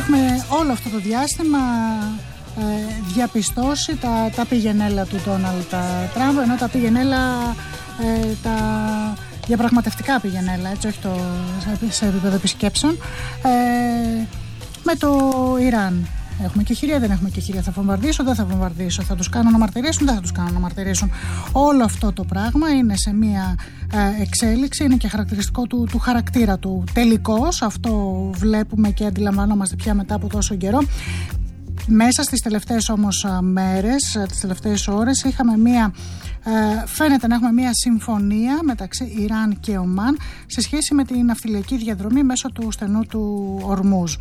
έχουμε όλο αυτό το διάστημα διαπιστώσει τα πηγενέλα του Ντόναλντ Τραμπ, ενώ τα πηγενέλα, τα διαπραγματευτικά πηγενέλα, έτσι, όχι σε επίπεδο επισκέψεων, με το Ιράν. Έχουμε και χειρία, δεν έχουμε και χειρία, θα βομβαρδίσω, δεν θα βομβαρδίσω, θα τους κάνω να μαρτυρήσουν, δεν θα τους κάνω να μαρτυρήσουν. Όλο αυτό το πράγμα είναι σε μία εξέλιξη, είναι και χαρακτηριστικό του χαρακτήρα του. Τελικώς, αυτό βλέπουμε και αντιλαμβανόμαστε πια μετά από τόσο καιρό. Μέσα στις τελευταίες όμως μέρες, τις τελευταίες ώρες, φαίνεται να έχουμε μία συμφωνία μεταξύ Ιράν και Ομάν σε σχέση με την ναυτιλιακή διαδρομή μέσω του στενού του Ορμούζ.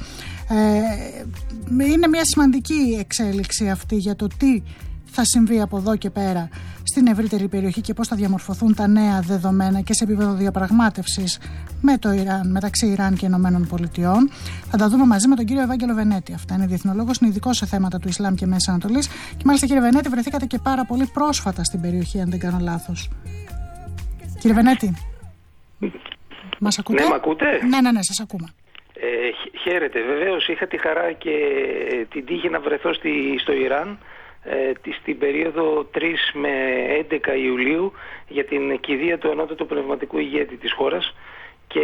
Είναι μία σημαντική εξέλιξη αυτή για το τι θα συμβεί από εδώ και πέρα στην ευρύτερη περιοχή και πώς θα διαμορφωθούν τα νέα δεδομένα και σε επίπεδο διαπραγμάτευσης με το Ιράν, μεταξύ Ιράν και Ηνωμένων Πολιτειών. Θα τα δούμε μαζί με τον κύριο Ευάγγελο Βενέτη. Αυτά είναι διεθνολόγος, είναι ειδικός σε θέματα του Ισλάμ και Μέσης Ανατολής. Και μάλιστα, κύριε Βενέτη, βρεθήκατε και πάρα πολύ πρόσφατα στην περιοχή, αν δεν κάνω λάθος. Κύριε Βενέτη, μας ακούτε? Ναι, μ' ακούτε? Ναι, σας ακούμε. Χαίρετε. Βεβαίως είχα τη χαρά και την τύχη να βρεθώ στο Ιράν στην περίοδο 3 με 11 Ιουλίου για την κηδεία του ανώτατου πνευματικού ηγέτη της χώρας, και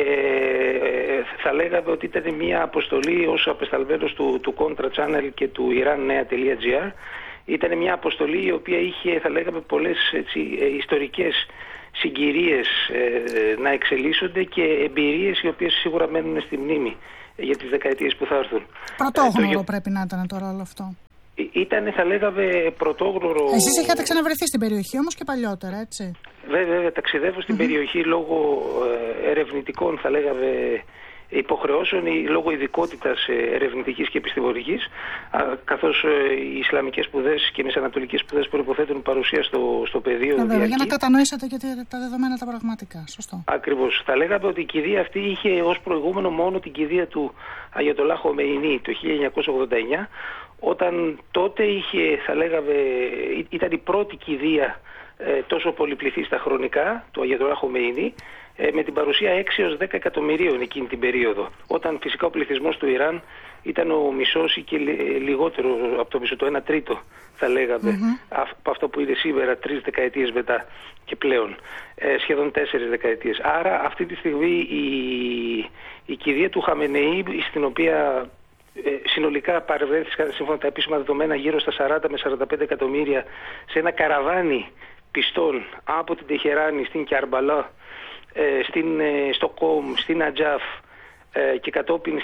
θα λέγαμε ότι ήταν μια αποστολή ως απεσταλμένος του Contra Channel και του iran.gr. Ήταν μια αποστολή η οποία είχε, θα λέγαμε, πολλές ιστορικές συγκυρίες να εξελίσσονται και εμπειρίες οι οποίες σίγουρα μένουν στη μνήμη για τις δεκαετίες που θα έρθουν. Πρωτόγνωρο πρέπει να ήταν τώρα όλο αυτό. Ήτανε, θα λέγαμε, πρωτόγνωρο. Εσείς είχατε ξαναβρεθεί στην περιοχή όμως και παλιότερα, έτσι? Βέβαια, ταξιδεύω στην περιοχή λόγω ερευνητικών, θα λέγαμε, υποχρεώσεων ή λόγω ειδικότητας ερευνητικής και επιστημονικής, καθώς οι Ισλαμικές σπουδές και οι μεσανατολικές σπουδές προϋποθέτουν παρουσία στο πεδίο. Βέβαια, για να κατανοήσετε και τα δεδομένα τα πραγματικά. Σωστό. Ακριβώς. Θα λέγαμε ότι η κηδεία αυτή είχε ως προηγούμενο μόνο την κηδεία του Αγιατολάχ Χομεϊνί το 1989, όταν τότε θα λέγαμε, ήταν η πρώτη κηδεία τόσο πολυπληθή χρονικά του Αγιατολάχ Χομεϊνί, με την παρουσία 6 έως 10 εκατομμυρίων εκείνη την περίοδο, όταν φυσικά ο πληθυσμός του Ιράν ήταν ο μισός ή και λιγότερο από το μισό, το 1 τρίτο θα λέγαμε, από αυτό που είναι σήμερα 3 δεκαετίες μετά και πλέον, σχεδόν 4 δεκαετίες. Άρα αυτή τη στιγμή η κηδεία του Χαμενεή, στην οποία συνολικά παρευρέθηκαν σύμφωνα με τα επίσημα δεδομένα γύρω στα 40 με 45 εκατομμύρια σε ένα καραβάνι πιστών από την Τεχεράνη στην Κιαρμπαλά, στο Κόμ, στην Ατζάφ και κατόπιν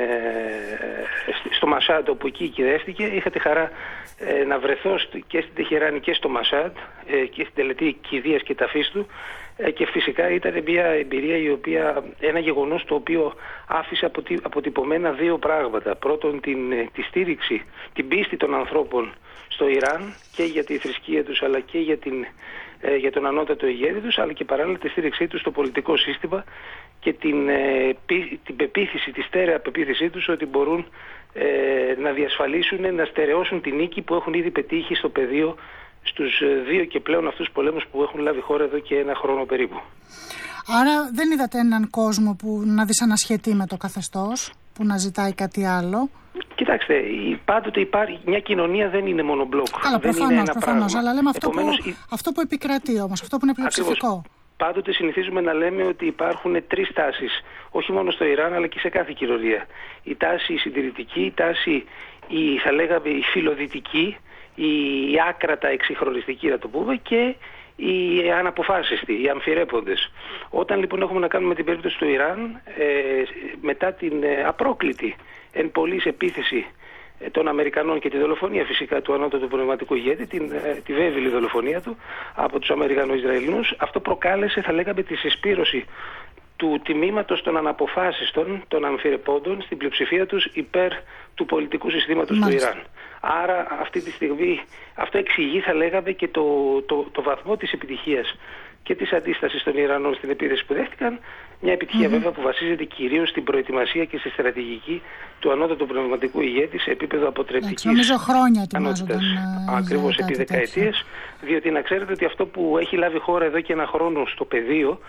στο Μασάντ, όπου εκεί κυδεύτηκε. Είχα τη χαρά να βρεθώ και στην Τεχεράνη και στο Μασάντ και στην τελετή κηδείας και ταφής του, και φυσικά ήταν μια εμπειρία ένα γεγονός το οποίο άφησε αποτυπωμένα δύο πράγματα. Πρώτον, τη στήριξη, την πίστη των ανθρώπων στο Ιράν και για τη θρησκεία τους, αλλά και για τον ανώτατο ηγέτη τους, αλλά και παράλληλα τη στήριξή τους στο πολιτικό σύστημα και την πεποίθηση, τη στέρεα πεποίθησή τους ότι μπορούν να διασφαλίσουν, να στερεώσουν την νίκη που έχουν ήδη πετύχει στο πεδίο στους 2 και πλέον αυτούς πολέμους που έχουν λάβει χώρα εδώ και 1 χρόνο περίπου. Άρα δεν είδατε έναν κόσμο που να δυσανασχετεί με το καθεστώς, που να ζητάει κάτι άλλο? Κοιτάξτε, πάντοτε μια κοινωνία δεν είναι μόνο μπλοκ. Καλά, προφανώς, αλλά λέμε αυτό που επικρατεί όμως, αυτό που είναι πλειοψηφικό. Ακριβώς. Πάντοτε συνηθίζουμε να λέμε ότι υπάρχουν 3 τάσεις, όχι μόνο στο Ιράν αλλά και σε κάθε κοινωνία. Η τάση η συντηρητική, η τάση θα λέγαμε η φιλοδυτική, η άκρατα εξυγχρονιστική να το πούμε, και οι αναποφάσιστοι, οι αμφιρέποντες. Όταν λοιπόν έχουμε να κάνουμε την περίπτωση του Ιράν, μετά την απρόκλητη εν πολλής επίθεση των Αμερικανών και τη δολοφονία φυσικά του ανώτατου πνευματικού ηγέτη, τη βέβαιη δολοφονία του από τους Αμερικανο-Ισραηλινούς, αυτό προκάλεσε, θα λέγαμε, τη συσπήρωση του τμήματος των αναποφάσιστων, των αμφιρεπόντων, στην πλειοψηφία τους υπέρ του πολιτικού συστήματος του Ιράν. Άρα αυτή τη στιγμή αυτό εξηγεί, θα λέγαμε, και το βαθμό της επιτυχίας και της αντίστασης των Ιρανών στην επίθεση που δέχτηκαν. Μια επιτυχία βέβαια που βασίζεται κυρίως στην προετοιμασία και στη στρατηγική του ανώτατου πνευματικού ηγέτη σε επίπεδο αποτρεπτικής. Νομίζω χρόνια ετοιμάζονταν. Ακριβώς, επί δεκαετίες. Διότι να ξέρετε ότι αυτό που έχει λάβει χώρα εδώ και 1 χρόνο στο πεδίο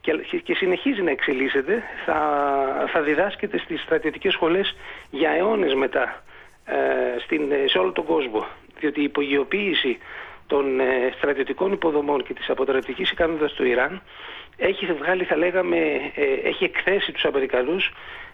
και συνεχίζει να εξελίσσεται, θα διδάσκεται στις στρατιωτικές σχολές για αιώνες μετά σε όλο τον κόσμο. Διότι η υπογειοποίηση των στρατιωτικών υποδομών και της αποτρεπτικής ικανότητας του Ιράν έχει βγάλει, θα λέγαμε, έχει εκθέσει τους Αμερικανούς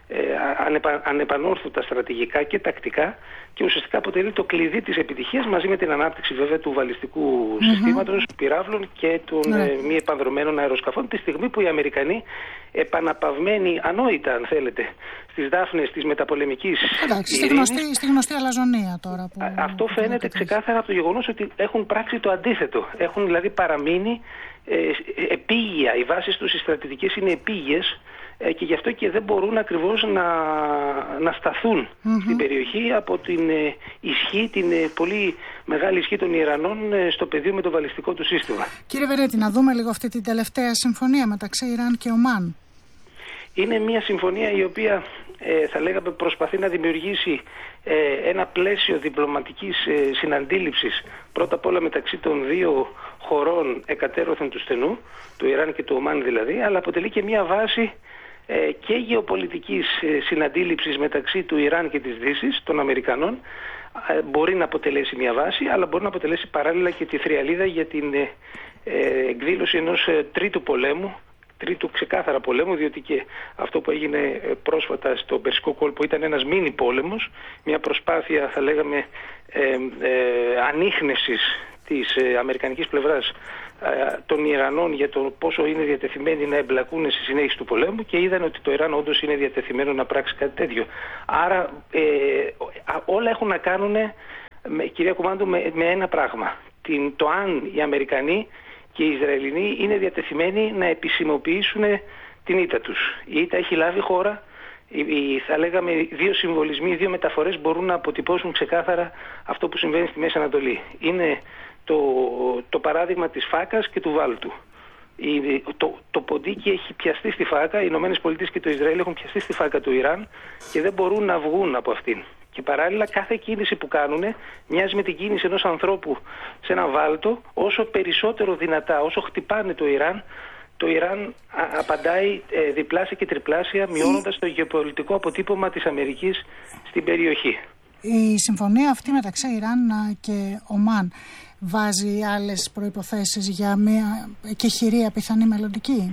ανεπανόρθωτα στρατηγικά και τακτικά, και ουσιαστικά αποτελεί το κλειδί της επιτυχίας, μαζί με την ανάπτυξη βέβαια του βαλιστικού συστήματος, πυράβλων και των μη επανδρομένων αεροσκαφών, τη στιγμή που οι Αμερικανοί, επαναπαυμένοι ανόητα αν θέλετε στις δάφνες της μεταπολεμικής ειρήνης, στη γνωστή αλαζονία τώρα αυτό φαίνεται ξεκάθαρα από το γεγονός ότι έχουν πράξει το αντίθετο. Έχουν δηλαδή παραμείνει επίγεια, οι βάσεις τους οι στρατηγικές είναι επίγειες, και γι' αυτό και δεν μπορούν ακριβώς να σταθούν στην περιοχή από την ισχύ, την πολύ μεγάλη ισχύ των Ιρανών στο πεδίο με το βαλιστικό του σύστημα. Κύριε Βερέτη, να δούμε λίγο αυτή την τελευταία συμφωνία μεταξύ Ιράν και Ομάν. Είναι μια συμφωνία η οποία θα λέγαμε προσπαθεί να δημιουργήσει ένα πλαίσιο διπλωματικής συναντήληψης, πρώτα απ' όλα μεταξύ των δύο χωρών εκατέρωθεν του στενού, του Ιράν και του Ομάν δηλαδή, αλλά αποτελεί και μια βάση και γεωπολιτικής συναντήληψης μεταξύ του Ιράν και της Δύσης, των Αμερικανών. Μπορεί να αποτελέσει μια βάση, αλλά μπορεί να αποτελέσει παράλληλα και τη θριαλίδα για την εκδήλωση ενός τρίτου πολέμου, τρίτου ξεκάθαρα πολέμου, διότι και αυτό που έγινε πρόσφατα στο Περσικό κόλπο ήταν ένας μίνι πόλεμος, μια προσπάθεια θα λέγαμε ανίχνευσης της αμερικανικής πλευράς των Ιρανών για το πόσο είναι διατεθειμένοι να εμπλακούν στη συνέχιση του πολέμου, και είδαν ότι το Ιράν όντως είναι διατεθειμένο να πράξει κάτι τέτοιο. Άρα όλα έχουν να κάνουν, κυρία Κουμάντου, με ένα πράγμα. Το αν οι Αμερικανοί και οι Ισραηλινοί είναι διατεθειμένοι να επισημοποιήσουν την ήττα τους. Η ήττα έχει λάβει χώρα. Θα λέγαμε δύο συμβολισμοί, δύο μεταφορές μπορούν να αποτυπώσουν ξεκάθαρα αυτό που συμβαίνει στη Μέση Ανατολή. Είναι το παράδειγμα της φάκας και του βάλτου. Το ποντίκι έχει πιαστεί στη φάκα, οι Ηνωμένες Πολιτείες και το Ισραήλ έχουν πιαστεί στη φάκα του Ιράν και δεν μπορούν να βγουν από αυτήν. Και παράλληλα κάθε κίνηση που κάνουν μοιάζει με την κίνηση ενός ανθρώπου σε ένα βάλτο. Όσο περισσότερο δυνατά, όσο χτυπάνε το Ιράν απαντάει διπλάσια και τριπλάσια, μειώνοντας το γεωπολιτικό αποτύπωμα της Αμερικής στην περιοχή. Η συμφωνία αυτή μεταξύ Ιράν και Ομάν βάζει άλλες προϋποθέσεις για μια εκεχηρία πιθανή μελλοντική?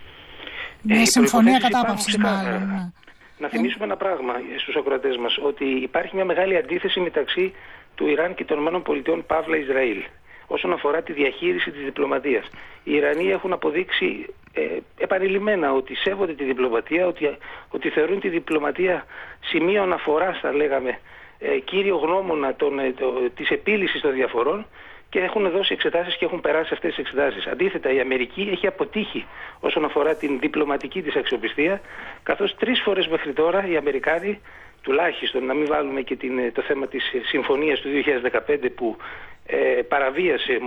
Μια συμφωνία κατάπαυσης μάλλον. Ναι. Να θυμίσουμε ένα πράγμα στους ακροατές μας, ότι υπάρχει μια μεγάλη αντίθεση μεταξύ του Ιράν και των ΗΠΑ παύλα Ισραήλ όσον αφορά τη διαχείριση της διπλωματίας. Οι Ιρανοί έχουν αποδείξει επανειλημμένα ότι σέβονται τη διπλωματία, ότι θεωρούν τη διπλωματία σημείο αναφοράς, θα λέγαμε, κύριο γνώμονα της επίλυσης των διαφορών, και έχουν δώσει εξετάσεις και έχουν περάσει αυτές τις εξετάσεις. Αντίθετα, η Αμερική έχει αποτύχει όσον αφορά την διπλωματική της αξιοπιστία, καθώς 3 φορές μέχρι τώρα οι Αμερικάνοι, τουλάχιστον να μην βάλουμε και το θέμα της συμφωνίας του 2015 που παραβίασε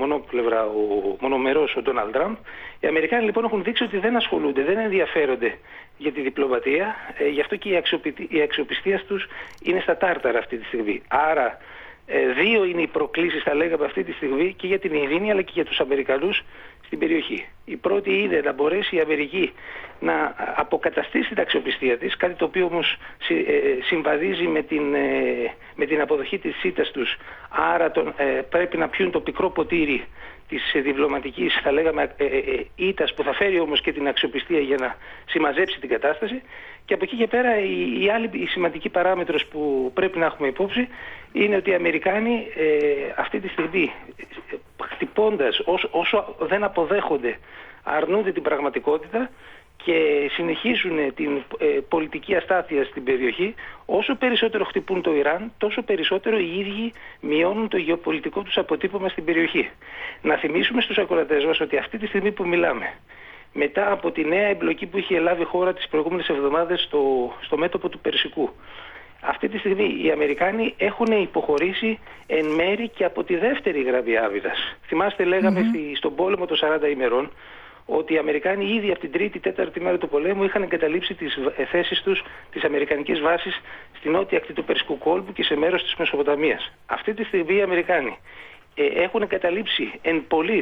μονομερός ο Ντόναλντ Τραμπ, οι Αμερικάνοι λοιπόν έχουν δείξει ότι δεν ασχολούνται, δεν ενδιαφέρονται για τη διπλωματία, γι' αυτό και η αξιοπιστία τους είναι στα τάρταρα αυτή τη στιγμή. Άρα δύο είναι οι προκλήσεις, θα λέγαμε, αυτή τη στιγμή και για την ειρήνη αλλά και για τους Αμερικανούς στην περιοχή. Η πρώτη είναι να μπορέσει η Αμερική να αποκαταστήσει την αξιοπιστία της, κάτι το οποίο όμως συμβαδίζει με την αποδοχή της ήττας τους. Άρα πρέπει να πιούν το πικρό ποτήρι της διπλωματικής, θα λέγαμε, ήττας, που θα φέρει όμως και την αξιοπιστία για να συμμαζέψει την κατάσταση. Και από εκεί και πέρα η άλλη σημαντική παράμετρος που πρέπει να έχουμε υπόψη είναι ότι οι Αμερικάνοι αυτή τη στιγμή, χτυπώντας όσο δεν αποδέχονται, αρνούνται την πραγματικότητα και συνεχίζουν την πολιτική αστάθεια στην περιοχή, όσο περισσότερο χτυπούν το Ιράν, τόσο περισσότερο οι ίδιοι μειώνουν το γεωπολιτικό τους αποτύπωμα στην περιοχή. Να θυμίσουμε στους ακροατές μας ότι αυτή τη στιγμή που μιλάμε, μετά από τη νέα εμπλοκή που είχε λάβει η χώρα τις προηγούμενες εβδομάδες στο μέτωπο του Περσικού, αυτή τη στιγμή οι Αμερικάνοι έχουν υποχωρήσει εν μέρη και από τη δεύτερη γραμμή άμυνας. Θυμάστε, λέγαμε στον πόλεμο των 40 ημερών, ότι οι Αμερικάνοι ήδη από την 3η-4η μέρα του πολέμου είχαν εγκαταλείψει τις θέσεις τους, τις αμερικανικές βάσεις στην νότια ακτή του Περσικού κόλπου και σε μέρος της Μεσοποταμίας. Αυτή τη στιγμή οι Αμερικάνοι έχουν εγκαταλείψει εν πολλής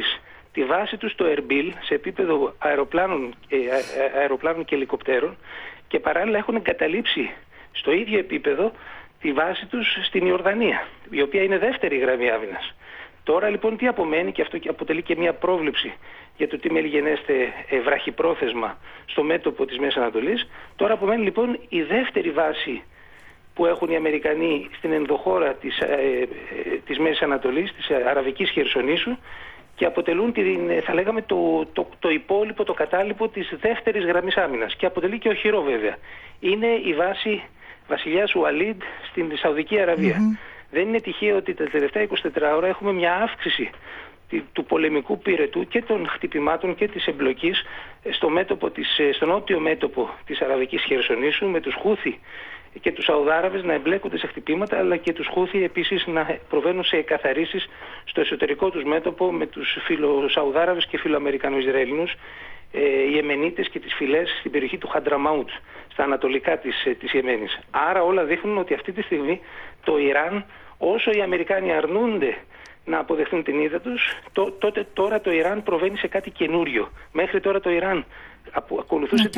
τη βάση τους στο Ερμπίλ σε επίπεδο αεροπλάνων και ελικοπτέρων και παράλληλα έχουν εγκαταλείψει στο ίδιο επίπεδο τη βάση τους στην Ιορδανία, η οποία είναι δεύτερη γραμμή άμυνας. Τώρα λοιπόν τι απομένει, και αυτό αποτελεί και μια πρόβλεψη για το τι μελιγενέστε βραχυπρόθεσμα στο μέτωπο της Μέσης Ανατολής. Τώρα απομένει λοιπόν η δεύτερη βάση που έχουν οι Αμερικανοί στην ενδοχώρα της Μέσης Ανατολής, της Αραβικής Χερσονήσου, και αποτελούν θα λέγαμε το υπόλοιπο, το κατάλοιπο της δεύτερης γραμμής άμυνας, και αποτελεί και οχυρό βέβαια. Είναι η βάση βασιλιάς Ουαλίντ στην Σαουδική Αραβία. Δεν είναι τυχαίο ότι τα τελευταία 24 ώρα έχουμε μια αύξηση του πολεμικού πυρετού και των χτυπημάτων και της εμπλοκής στο νότιο μέτωπο της Αραβικής Χερσονήσου, με τους Χούθι και τους Σαουδάραβες να εμπλέκονται σε χτυπήματα, αλλά και τους Χούθι επίσης να προβαίνουν σε εκαθαρίσεις στο εσωτερικό τους μέτωπο με τους φιλοσαουδάραβες και φιλοαμερικανοϊσραηλινούς Ιεμενίτες και τις φυλές στην περιοχή του Χαντραμαούτ, στα ανατολικά της Ιεμένης. Άρα όλα δείχνουν ότι αυτή τη στιγμή το Ιράν, όσο οι Αμερικάνοι αρνούνται να αποδεχθούν την ίδα τους, τώρα το Ιράν προβαίνει σε κάτι καινούριο. Μέχρι τώρα το Ιράν ακολουθούσε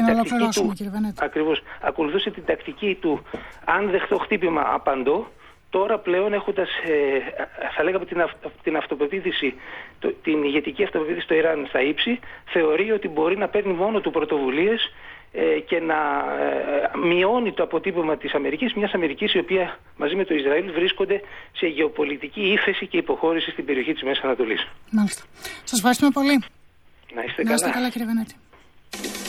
την τακτική του αν δεχθώ χτύπημα απαντώ. Τώρα πλέον έχοντας, θα λέγαμε, την αυτοπεποίθηση, την ηγετική αυτοπεποίθηση στο Ιράν στα ύψη, θεωρεί ότι μπορεί να παίρνει μόνο του πρωτοβουλίες και να μειώνει το αποτύπωμα της Αμερικής, μιας Αμερικής η οποία μαζί με το Ισραήλ βρίσκονται σε γεωπολιτική ύφεση και υποχώρηση στην περιοχή της Μέσης Ανατολής. Μάλιστα. Σας ευχαριστούμε πολύ. Να είστε καλά. Κύριε Βενέτη.